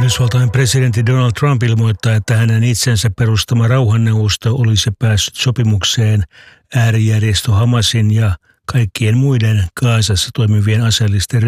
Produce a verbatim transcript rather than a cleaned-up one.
Yhdysvaltain presidentti Donald Trump ilmoittaa, että hänen itsensä perustama rauhanneuvosto olisi päässyt sopimukseen äärijärjestö Hamasin ja kaikkien muiden Gazassa toimivien aseellisten